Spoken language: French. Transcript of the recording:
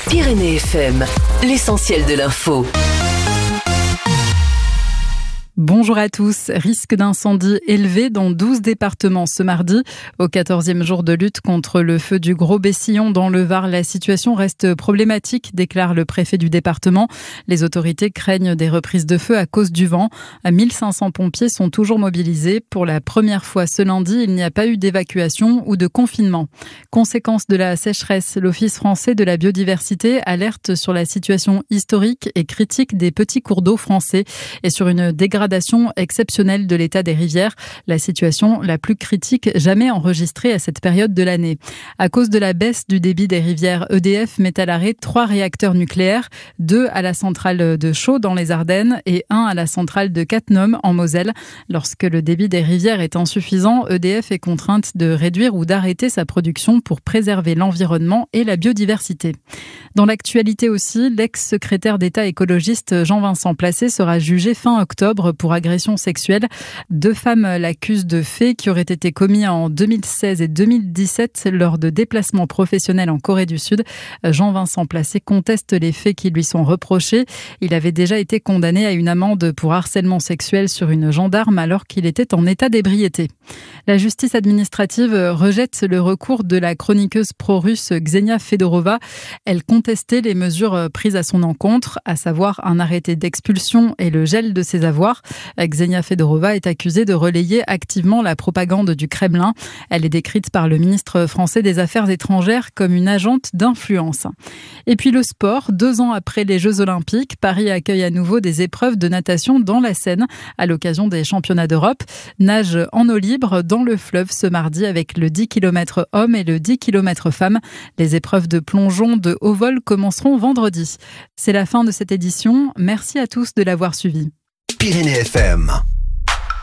Pyrénées FM, l'essentiel de l'info. Bonjour à tous. Risque d'incendie élevé dans 12 départements ce mardi. Au 14e jour de lutte contre le feu du Gros Bessillon dans le Var, la situation reste problématique, déclare le préfet du département. Les autorités craignent des reprises de feu à cause du vent. 1500 pompiers sont toujours mobilisés. Pour la première fois ce lundi, il n'y a pas eu d'évacuation ou de confinement. Conséquence de la sécheresse, l'Office français de la biodiversité alerte sur la situation historique et critique des petits cours d'eau français et sur une dégradation exceptionnelle de l'état des rivières, la situation la plus critique jamais enregistrée à cette période de l'année. À cause de la baisse du débit des rivières, EDF met à l'arrêt 3 réacteurs nucléaires, 2 à la centrale de Chaux dans les Ardennes et 1 à la centrale de Cattenom en Moselle. Lorsque le débit des rivières est insuffisant, EDF est contrainte de réduire ou d'arrêter sa production pour préserver l'environnement et la biodiversité. Dans l'actualité aussi, l'ex-secrétaire d'État écologiste Jean-Vincent Placé sera jugé fin octobre pour agression sexuelle. 2 femmes l'accusent de faits qui auraient été commis en 2016 et 2017 lors de déplacements professionnels en Corée du Sud. Jean-Vincent Placé conteste les faits qui lui sont reprochés. Il avait déjà été condamné à une amende pour harcèlement sexuel sur une gendarme alors qu'il était en état d'ébriété. La justice administrative rejette le recours de la chroniqueuse pro-russe Ksenia Fedorova. Elle contestait les mesures prises à son encontre, à savoir un arrêté d'expulsion et le gel de ses avoirs. Ksenia Fedorova est accusée de relayer activement la propagande du Kremlin. Elle est décrite par le ministre français des Affaires étrangères comme une agente d'influence. Et puis le sport, 2 ans après les Jeux Olympiques, Paris accueille à nouveau des épreuves de natation dans la Seine à l'occasion des championnats d'Europe. Nage en eau libre dans le fleuve ce mardi avec le 10 km hommes et le 10 km femmes. Les épreuves de plongeon de haut vol commenceront vendredi. C'est la fin de cette édition. Merci à tous de l'avoir suivi. Pyrénées FM.